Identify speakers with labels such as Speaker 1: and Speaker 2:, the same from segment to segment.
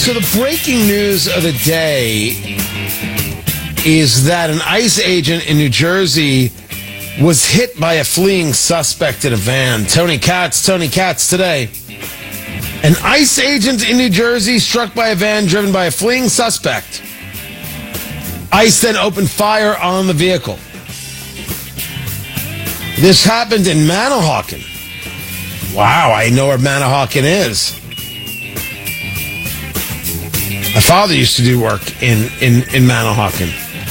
Speaker 1: So the breaking news of the day is that an ICE agent in New Jersey was hit by a fleeing suspect in a van. Tony Katz today. An ICE agent in New Jersey struck by a van driven by a fleeing suspect. ICE then opened fire on the vehicle. This happened in Manahawkin. Wow, I know where Manahawkin is. My father used to do work in Manahawkin.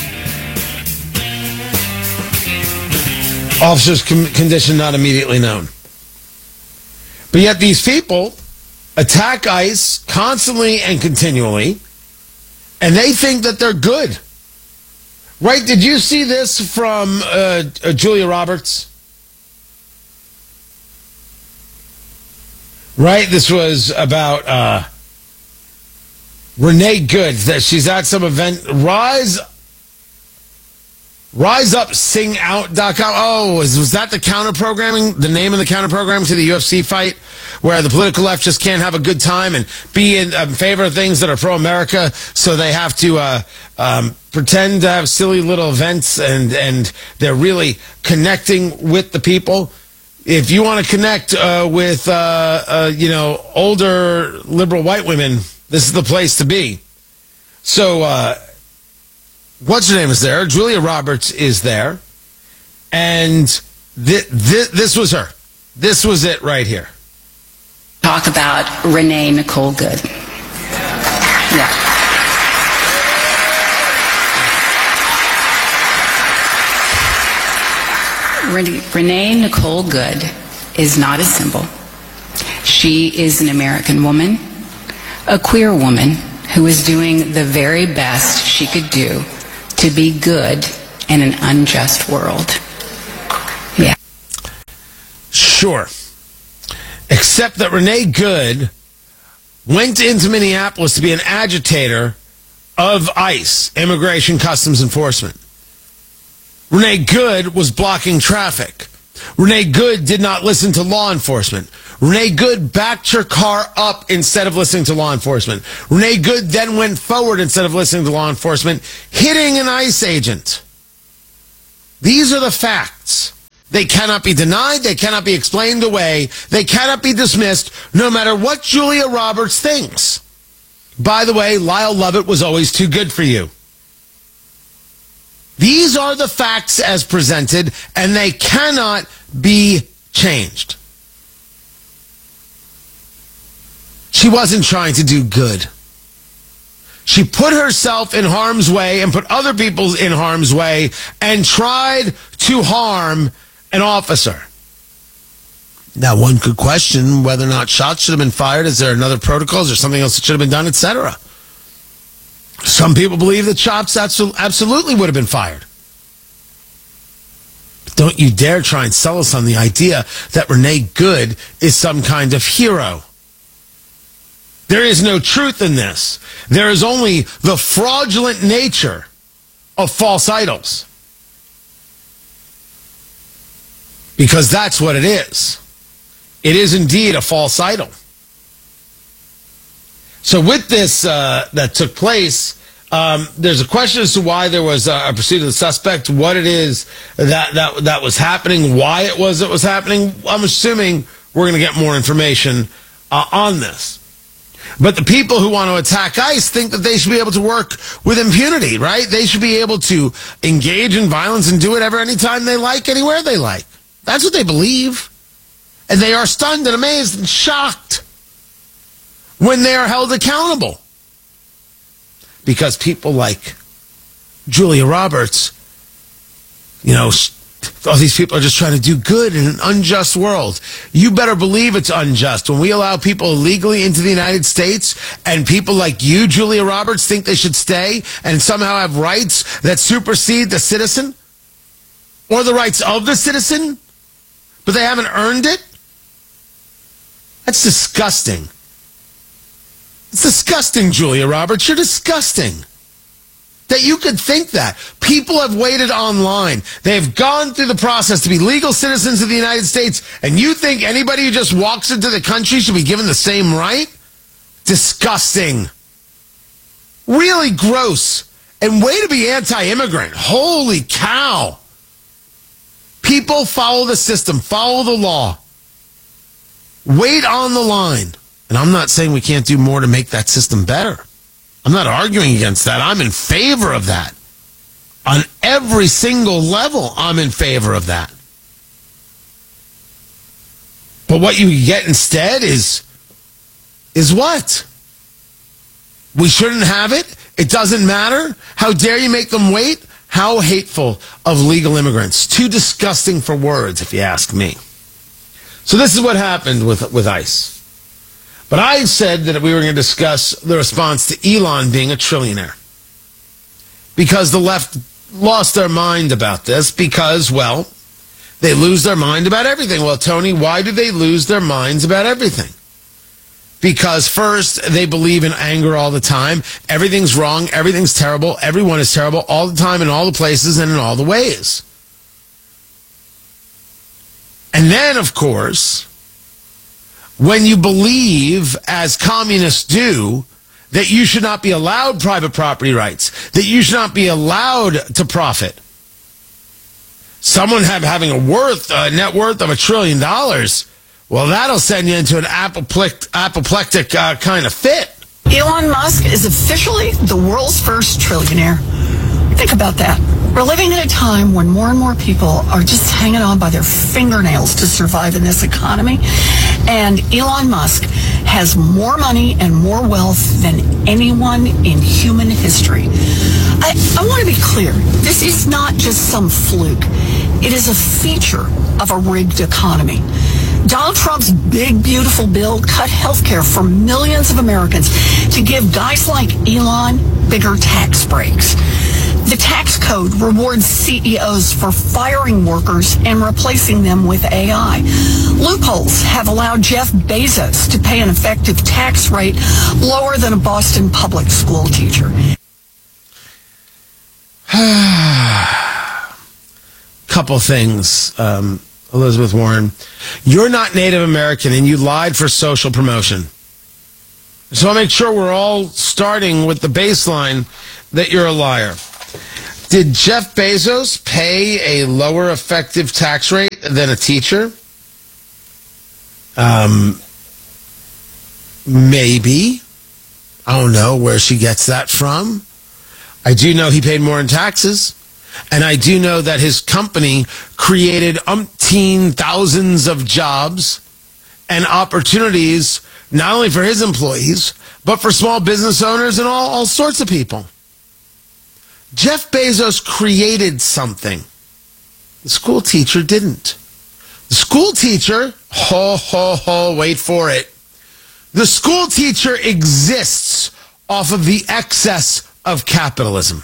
Speaker 1: Officer's condition not immediately known. But yet these people attack ICE constantly and continually, and they think that they're good. Right? Did you see this from Julia Roberts? Right? This was about Renee Good, that she's at some event. RiseUpSingOut.com. Oh, was that the counter-programming, the name of the counter-programming to the UFC fight, where the political left just can't have a good time and be in favor of things that are pro-America, so they have to pretend to have silly little events, and they're really connecting with the people. If you want to connect with older liberal white women, this is the place to be. So, what's her name is there? Julia Roberts is there. And this was her. This was it right here.
Speaker 2: Talk about Renee Nicole Good. Yeah. Renee Nicole Good is not a symbol. She is an American woman, a queer woman who is doing the very best she could do to be good in an unjust world. Yeah.
Speaker 1: Sure. Except that Renee Good went into Minneapolis to be an agitator of ICE, Immigration Customs Enforcement. Renee Good was blocking traffic. Renee Good did not listen to law enforcement. Renee Good backed her car up instead of listening to law enforcement. Renee Good then went forward instead of listening to law enforcement, hitting an ICE agent. These are the facts. They cannot be denied. They cannot be explained away. They cannot be dismissed, no matter what Julia Roberts thinks. By the way, Lyle Lovett was always too good for you. These are the facts as presented, and they cannot be changed. She wasn't trying to do good. She put herself in harm's way and put other people in harm's way and tried to harm an officer. Now, one could question whether or not shots should have been fired. Is there another protocol? Is there something else that should have been done, etc.? Some people believe that shots absolutely would have been fired. But don't you dare try and sell us on the idea that Renee Good is some kind of hero. There is no truth in this. There is only the fraudulent nature of false idols. Because that's what it is. It is indeed a false idol. So with this that took place, there's a question as to why there was a pursuit of the suspect, what it is that was happening, why it was happening. I'm assuming we're going to get more information on this. But the people who want to attack ICE think that they should be able to work with impunity, right? They should be able to engage in violence and do whatever anytime they like, anywhere they like. That's what they believe. And they are stunned and amazed and shocked when they are held accountable. Because people like Julia Roberts, all these people are just trying to do good in an unjust world. You better believe it's unjust. When we allow people illegally into the United States and people like you, Julia Roberts, think they should stay and somehow have rights that supersede the citizen or the rights of the citizen, but they haven't earned it, that's disgusting. It's disgusting, Julia Roberts. You're disgusting. That you could think that. People have waited online. They have gone through the process to be legal citizens of the United States, and you think anybody who just walks into the country should be given the same right? Disgusting. Really gross. And way to be anti-immigrant. Holy cow. People follow the system, follow the law. Wait on the line. And I'm not saying we can't do more to make that system better. I'm not arguing against that. I'm in favor of that. On every single level, I'm in favor of that. But what you get instead is what? We shouldn't have it. It doesn't matter. How dare you make them wait? How hateful of legal immigrants. Too disgusting for words, if you ask me. So this is what happened with ICE. But I said that we were going to discuss the response to Elon being a trillionaire. Because the left lost their mind about this because, well, they lose their mind about everything. Well, Tony, why do they lose their minds about everything? Because first, they believe in anger all the time. Everything's wrong. Everything's terrible. Everyone is terrible all the time in all the places and in all the ways. And then, of course, when you believe, as communists do, that you should not be allowed private property rights, that you should not be allowed to profit. Someone having a net worth of $1 trillion, well, that'll send you into an apoplectic kind of fit.
Speaker 3: Elon Musk is officially the world's first trillionaire. Think about that. We're living in a time when more and more people are just hanging on by their fingernails to survive in this economy. And Elon Musk has more money and more wealth than anyone in human history. I want to be clear. This is not just some fluke. It is a feature of a rigged economy. Donald Trump's big, beautiful bill cut health care for millions of Americans to give guys like Elon bigger tax breaks. The tax code rewards CEOs for firing workers and replacing them with AI. Loopholes have allowed Jeff Bezos to pay an effective tax rate lower than a Boston public school teacher.
Speaker 1: Couple things, Elizabeth Warren. You're not Native American and you lied for social promotion. So I'll make sure we're all starting with the baseline that you're a liar. Did Jeff Bezos pay a lower effective tax rate than a teacher? Maybe. I don't know where she gets that from. I do know he paid more in taxes. And I do know that his company created umpteen thousands of jobs and opportunities, not only for his employees, but for small business owners and all sorts of people. Jeff Bezos created something. The school teacher didn't. The school teacher, wait for it. The school teacher exists off of the excess of capitalism.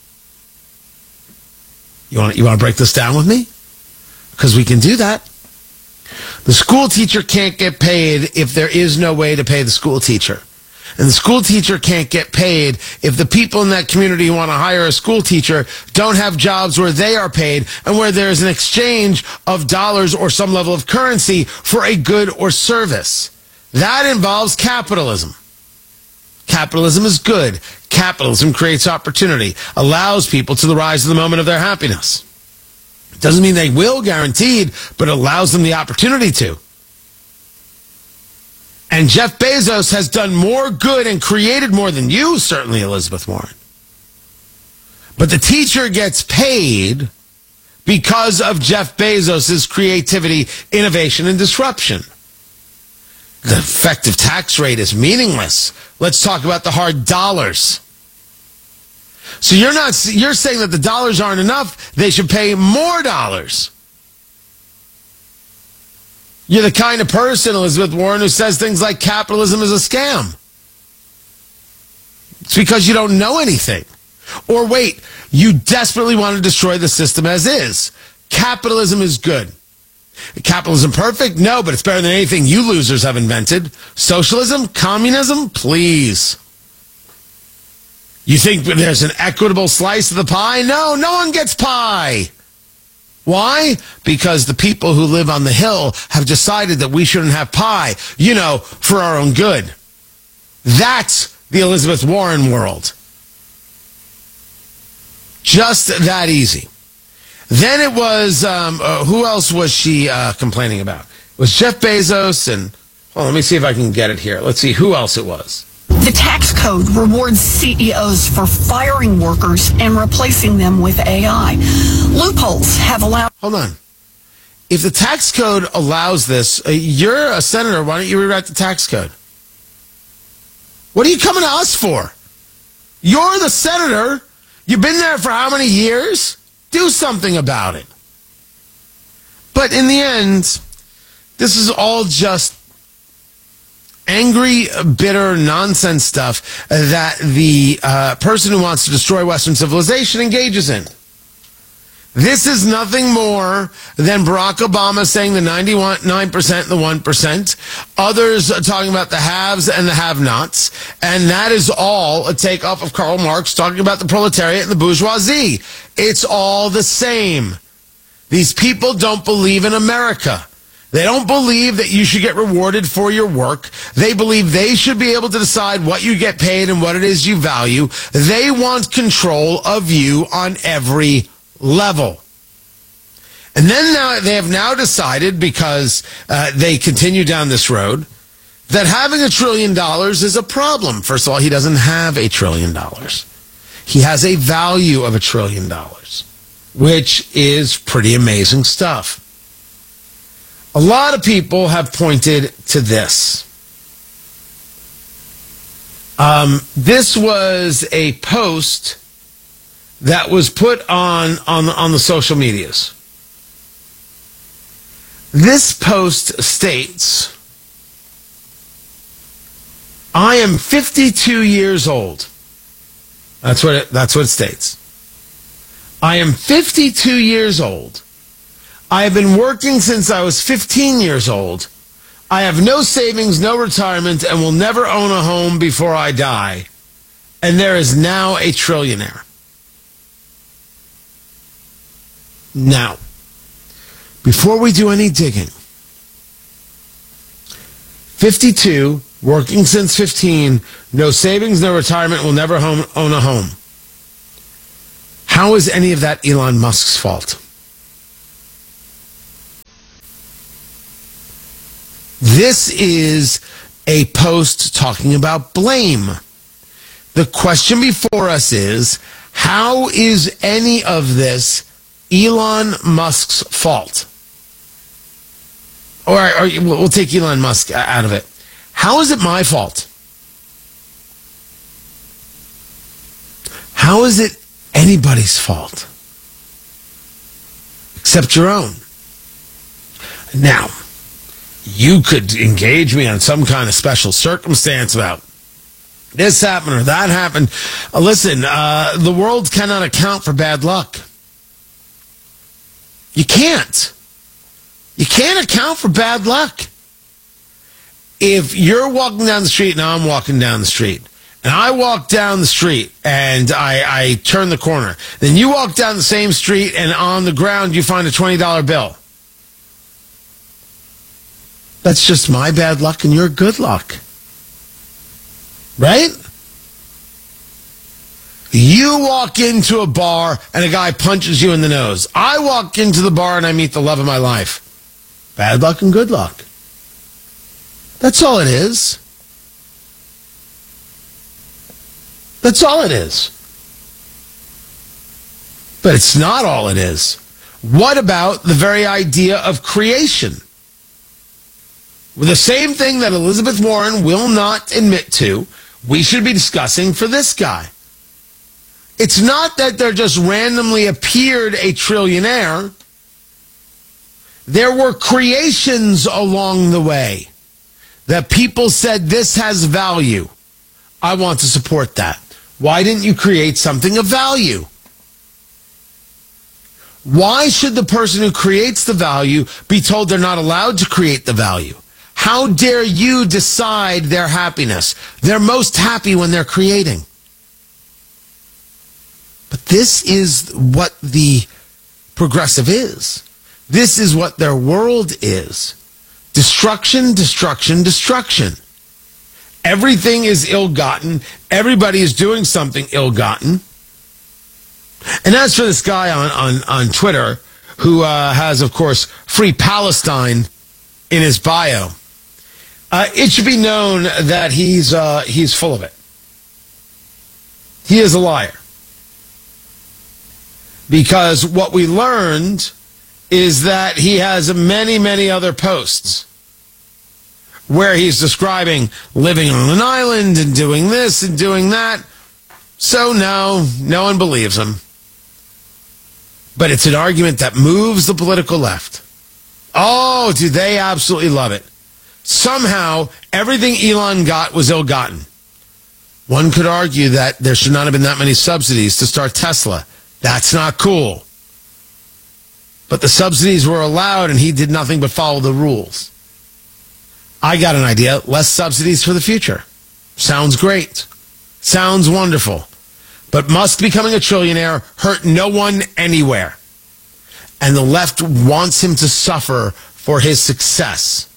Speaker 1: You want to break this down with me? Because we can do that. The school teacher can't get paid if there is no way to pay the school teacher. And the school teacher can't get paid if the people in that community who want to hire a school teacher don't have jobs where they are paid and where there is an exchange of dollars or some level of currency for a good or service. That involves capitalism. Capitalism is good. Capitalism creates opportunity, allows people to rise to the moment of their happiness. It doesn't mean they will, guaranteed, but it allows them the opportunity to. And Jeff Bezos has done more good and created more than you, certainly, Elizabeth Warren. But the teacher gets paid because of Jeff Bezos' creativity, innovation, and disruption. The effective tax rate is meaningless. Let's talk about the hard dollars. So you're saying that the dollars aren't enough, they should pay more dollars. You're the kind of person, Elizabeth Warren, who says things like capitalism is a scam. It's because you don't know anything. Or wait, you desperately want to destroy the system as is. Capitalism is good. Capitalism perfect? No, but it's better than anything you losers have invented. Socialism? Communism? Please. You think there's an equitable slice of the pie? No, no one gets pie. Why? Because the people who live on the hill have decided that we shouldn't have pie, for our own good. That's the Elizabeth Warren world. Just that easy. Then it was, who else was she complaining about? It was Jeff Bezos and, let me see if I can get it here. Let's see who else it was.
Speaker 3: The tax code rewards CEOs for firing workers and replacing them with AI. Loopholes have allowed...
Speaker 1: Hold on. If the tax code allows this, you're a senator. Why don't you rewrite the tax code? What are you coming to us for? You're the senator. You've been there for how many years? Do something about it. But in the end, this is all just angry, bitter, nonsense stuff that the person who wants to destroy Western civilization engages in. This is nothing more than Barack Obama saying the 99% and the 1%. Others are talking about the haves and the have-nots. And that is all a takeoff of Karl Marx talking about the proletariat and the bourgeoisie. It's all the same. These people don't believe in America. They don't believe that you should get rewarded for your work. They believe they should be able to decide what you get paid and what it is you value. They want control of you on every level. And then now they have now decided, because they continue down this road, that having $1 trillion is a problem. First of all, he doesn't have $1 trillion. He has a value of $1 trillion, which is pretty amazing stuff. A lot of people have pointed to this. This was a post that was put on the social medias. This post states, I am 52 years old. That's what it states. I am 52 years old. I have been working since I was 15 years old. I have no savings, no retirement, and will never own a home before I die. And there is now a trillionaire. Now, before we do any digging, 52, working since 15, no savings, no retirement, will never own a home. How is any of that Elon Musk's fault? This is a post talking about blame. The question before us is, how is any of this Elon Musk's fault? Or we'll take Elon Musk out of it. How is it my fault? How is it anybody's fault? Except your own. Now, you could engage me on some kind of special circumstance about this happened or that happened. Listen, the world cannot account for bad luck. You can't. You can't account for bad luck. If you're walking down the street and I'm walking down the street, and I walk down the street and I turn the corner, then you walk down the same street and on the ground you find a $20 bill. That's just my bad luck and your good luck. Right? You walk into a bar and a guy punches you in the nose. I walk into the bar and I meet the love of my life. Bad luck and good luck. That's all it is. That's all it is. But it's not all it is. What about the very idea of creation? The same thing that Elizabeth Warren will not admit to, we should be discussing for this guy. It's not that there just randomly appeared a trillionaire. There were creations along the way that people said, this has value. I want to support that. Why didn't you create something of value? Why should the person who creates the value be told they're not allowed to create the value? How dare you decide their happiness? They're most happy when they're creating. But this is what the progressive is. This is what their world is. Destruction, destruction, destruction. Everything is ill-gotten. Everybody is doing something ill-gotten. And as for this guy on Twitter, who has, of course, Free Palestine in his bio, it should be known that he's full of it. He is a liar. Because what we learned is that he has many, many other posts where he's describing living on an island and doing this and doing that. So no one believes him. But it's an argument that moves the political left. Oh, do they absolutely love it. Somehow, everything Elon got was ill-gotten. One could argue that there should not have been that many subsidies to start Tesla. That's not cool. But the subsidies were allowed, and he did nothing but follow the rules. I got an idea. Less subsidies for the future. Sounds great. Sounds wonderful. But Musk becoming a trillionaire hurt no one anywhere. And the left wants him to suffer for his success.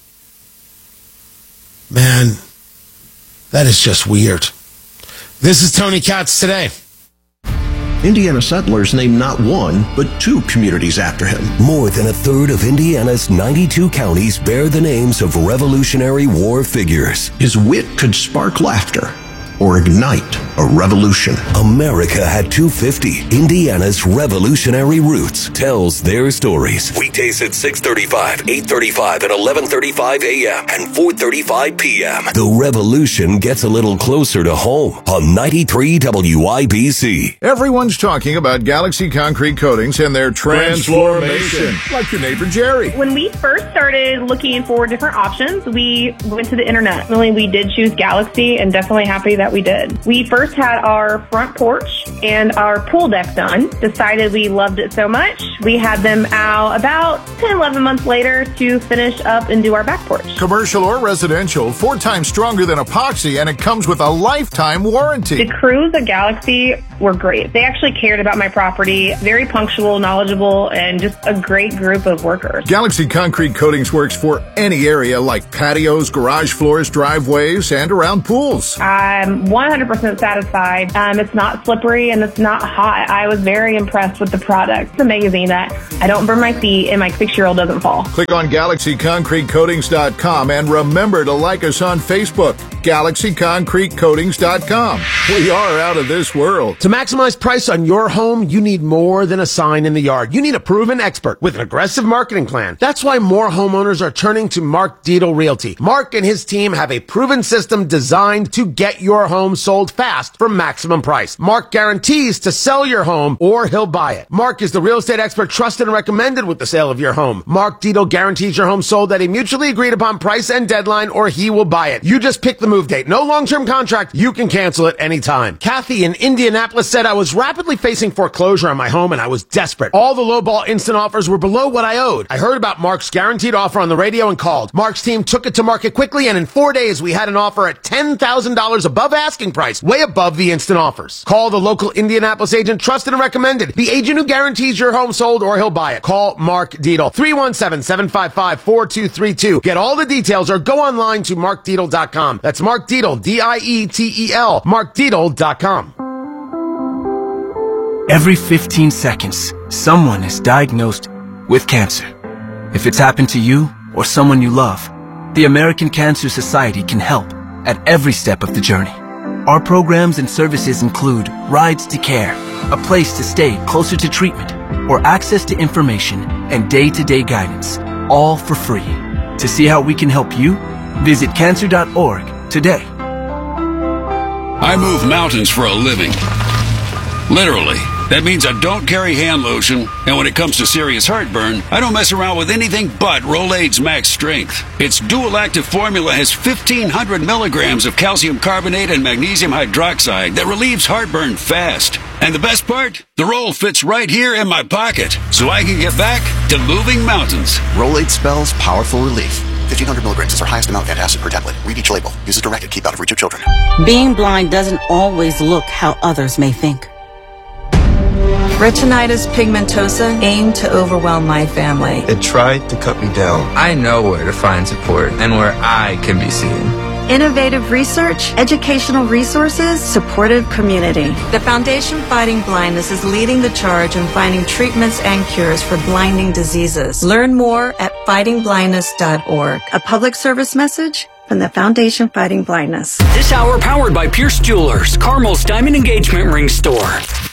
Speaker 1: Man, that is just weird. This is Tony Katz Today.
Speaker 4: Indiana settlers named not one, but 2 communities after him.
Speaker 5: More than a third of Indiana's 92 counties bear the names of Revolutionary War figures.
Speaker 4: His wit could spark laughter or ignite a revolution.
Speaker 5: America had 250. Indiana's Revolutionary Roots tells their stories. Weekdays at 6:35, 8:35, and 11:35 a.m. and 4:35 p.m. The revolution gets a little closer to home on 93 WIBC.
Speaker 6: Everyone's talking about Galaxy Concrete Coatings and their transformation. Like your neighbor Jerry.
Speaker 7: When we first started looking for different options, we went to the internet. We did choose Galaxy, and definitely happy that we did. We first had our front porch and our pool deck done. Decided we loved it so much, we had them out about 10, 11 months later to finish up and do our back porch.
Speaker 6: Commercial or residential, 4 times stronger than epoxy, and it comes with a lifetime warranty.
Speaker 7: The crews at Galaxy were great. They actually cared about my property. Very punctual, knowledgeable, and just a great group of workers.
Speaker 6: Galaxy Concrete Coatings works for any area like patios, garage floors, driveways, and around pools.
Speaker 7: I'm 100% satisfied. It's not slippery and it's not hot. I was very impressed with the product. It's amazing that I don't burn my feet and my 6-year-old doesn't fall.
Speaker 6: Click on GalaxyConcreteCoatings.com and remember to like us on Facebook. GalaxyConcreteCoatings.com. We are out of this world.
Speaker 8: To maximize price on your home, you need more than a sign in the yard. You need a proven expert with an aggressive marketing plan. That's why more homeowners are turning to Mark Dietel Realty. Mark and his team have a proven system designed to get your home sold fast for maximum price. Mark guarantees to sell your home or he'll buy it. Mark is the real estate expert trusted and recommended with the sale of your home. Mark Dietel guarantees your home sold at a mutually agreed upon price and deadline or he will buy it. You just pick the move date. No long-term contract. You can cancel it anytime. Kathy in Indianapolis said, I was rapidly facing foreclosure on my home and I was desperate. All the lowball instant offers were below what I owed. I heard about Mark's guaranteed offer on the radio and called. Mark's team took it to market quickly and in 4 days we had an offer at $10,000 above asking price, way above the instant offers. Call the local Indianapolis agent trusted and recommended. The agent who guarantees your home sold or he'll buy it. Call Mark Dietel. 317-755-4232. Get all the details or go online to markdietel.com. That's Mark Dietel, Dietel, markdietel.com.
Speaker 9: Every 15 seconds, someone is diagnosed with cancer. If it's happened to you or someone you love, the American Cancer Society can help at every step of the journey. Our programs and services include rides to care, a place to stay closer to treatment, or access to information and day-to-day guidance, all for free. To see how we can help you, visit cancer.org today.
Speaker 10: I move mountains for a living. Literally. That means I don't carry hand lotion, and when it comes to serious heartburn, I don't mess around with anything but Rolaids Max Strength. Its dual-active formula has 1,500 milligrams of calcium carbonate and magnesium hydroxide that relieves heartburn fast. And the best part? The roll fits right here in my pocket, so I can get back to moving mountains.
Speaker 11: Rolaids spells powerful relief. 1,500 milligrams is our highest amount of antacid per tablet. Read each label. Use as directed. Keep out of reach of children.
Speaker 12: Being blind doesn't always look how others may think.
Speaker 13: Retinitis pigmentosa aimed to overwhelm my family.
Speaker 14: It tried to cut me down. I know where to find support and where I can be seen.
Speaker 13: Innovative research, educational resources, supportive community. The Foundation Fighting Blindness is leading the charge in finding treatments and cures for blinding diseases. Learn more at fightingblindness.org. A public service message from the Foundation Fighting Blindness.
Speaker 14: This hour powered by Pierce Jewelers, Carmel's Diamond Engagement Ring Store.